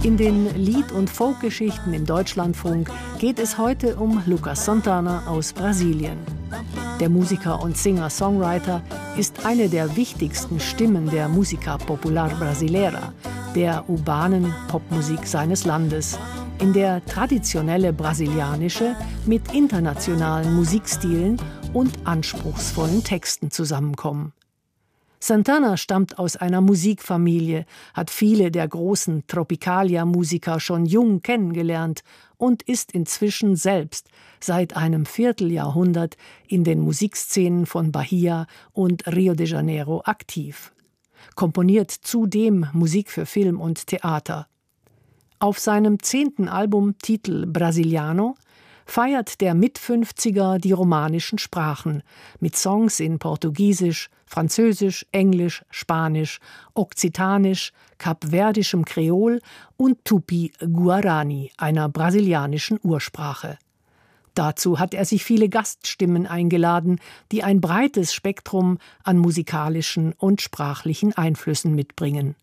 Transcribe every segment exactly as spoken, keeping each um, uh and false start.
In den Lied- und Folkgeschichten im Deutschlandfunk geht es heute um Lucas Santana aus Brasilien. Der Musiker und Singer-Songwriter ist eine der wichtigsten Stimmen der Música Popular Brasileira, der urbanen Popmusik seines Landes, in der traditionelle brasilianische mit internationalen Musikstilen und anspruchsvollen Texten zusammenkommen. Santana stammt aus einer Musikfamilie, hat viele der großen Tropicalia-Musiker schon jung kennengelernt und ist inzwischen selbst seit einem Vierteljahrhundert in den Musikszenen von Bahia und Rio de Janeiro aktiv. Komponiert zudem Musik für Film und Theater. Auf seinem zehnten Album Titel Brasiliano feiert der Mitfünfziger die romanischen Sprachen mit Songs in Portugiesisch, Französisch, Englisch, Spanisch, Okzitanisch, kapverdischem Kreol und Tupi-Guarani, einer brasilianischen Ursprache. Dazu hat er sich viele Gaststimmen eingeladen, die ein breites Spektrum an musikalischen und sprachlichen Einflüssen mitbringen.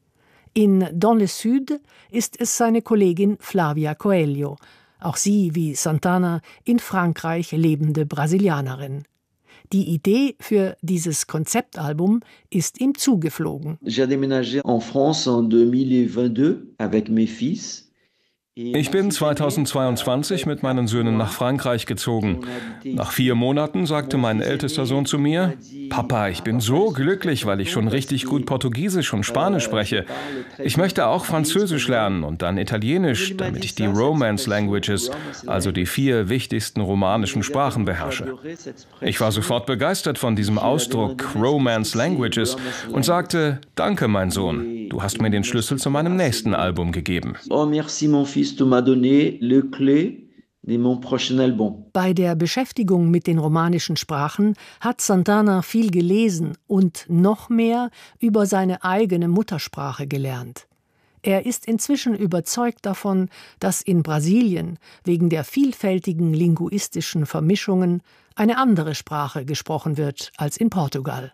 In Dans le Sud ist es seine Kollegin Flavia Coelho, auch sie, wie Santana, in Frankreich lebende Brasilianerin. Die Idee für dieses Konzeptalbum ist ihm zugeflogen. J'ai déménagé en France en deux mille vingt-deux avec mes fils. Ich bin zweitausendzweiundzwanzig mit meinen Söhnen nach Frankreich gezogen. Nach vier Monaten sagte mein ältester Sohn zu mir: Papa, ich bin so glücklich, weil ich schon richtig gut Portugiesisch und Spanisch spreche. Ich möchte auch Französisch lernen und dann Italienisch, damit ich die Romance Languages, also die vier wichtigsten romanischen Sprachen, beherrsche. Ich war sofort begeistert von diesem Ausdruck Romance Languages und sagte: Danke, mein Sohn, du hast mir den Schlüssel zu meinem nächsten Album gegeben. Oh, merci, mon fils. Bei der Beschäftigung mit den romanischen Sprachen hat Santana viel gelesen und noch mehr über seine eigene Muttersprache gelernt. Er ist inzwischen überzeugt davon, dass in Brasilien wegen der vielfältigen linguistischen Vermischungen eine andere Sprache gesprochen wird als in Portugal.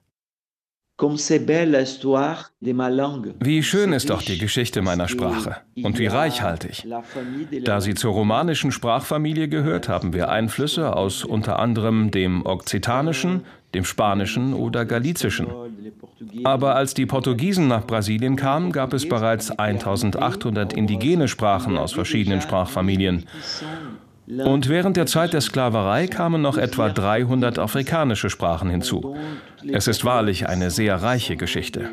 Wie schön ist doch die Geschichte meiner Sprache und wie reichhaltig. Da sie zur romanischen Sprachfamilie gehört, haben wir Einflüsse aus unter anderem dem Okzitanischen, dem Spanischen oder Galizischen. Aber als die Portugiesen nach Brasilien kamen, gab es bereits eintausendachthundert indigene Sprachen aus verschiedenen Sprachfamilien. Und während der Zeit der Sklaverei kamen noch etwa dreihundert afrikanische Sprachen hinzu. Es ist wahrlich eine sehr reiche Geschichte.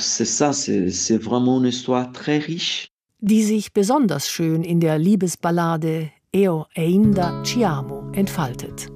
Die sich besonders schön in der Liebesballade Eo ainda te amo entfaltet.